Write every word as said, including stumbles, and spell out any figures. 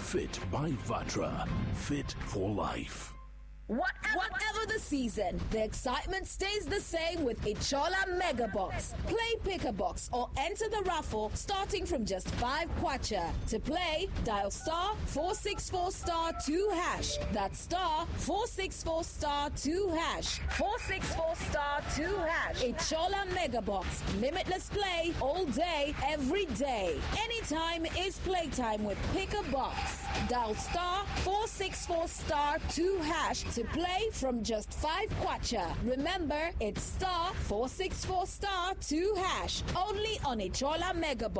Fit by Vatra. Fit for life. Whatever, Whatever the season, the excitement stays the same with Ichola Mega Box. Play Pick a Box or enter the raffle starting from just five kwacha. To play, dial star four six four star two hash. That's star four six four star two hash. four six four star two hash. Ichola Mega Box. Limitless play all day, every day. Anytime is playtime with Pick a Box. Dial star four six four star two hash to play from just five kwacha. Remember, it's star four six four star two hash. Only on Ichola Mega Box.